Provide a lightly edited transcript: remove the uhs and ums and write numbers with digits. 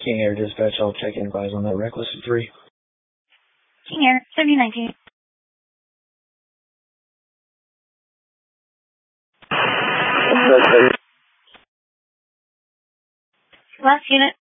King Air Dispatch, I'll check in advise on that reckless at 3. King Air, 7019. Last unit.